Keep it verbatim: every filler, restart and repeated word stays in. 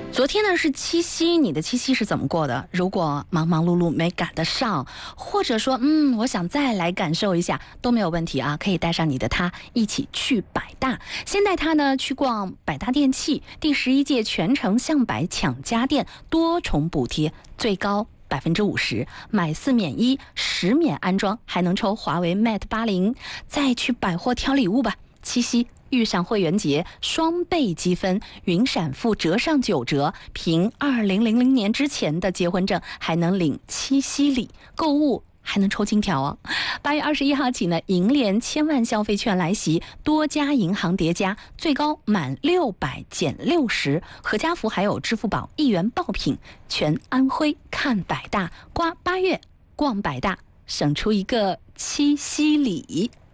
昨天呢是七夕，你的七夕是怎么过的？如果忙忙碌碌没赶得上，或者说嗯，我想再来感受一下都没有问题啊，可以带上你的他一起去百大。先带他呢去逛百大电器，第十一届全城向百抢家电多重补贴，最高百分之五十，买四免一，十免安装，还能抽华为 Mate 八零。再去百货挑礼物吧，七夕遇上会员节，双倍积分，云闪付折上九折，凭二零零零年之前的结婚证还能领七夕礼，购物还能抽金条哦。八月二十一号起呢，银联千万消费券来袭，多家银行叠加，最高满六百减六十，合家福还有支付宝一元爆品，全安徽看百大，刮八月逛百大，省出一个七夕礼。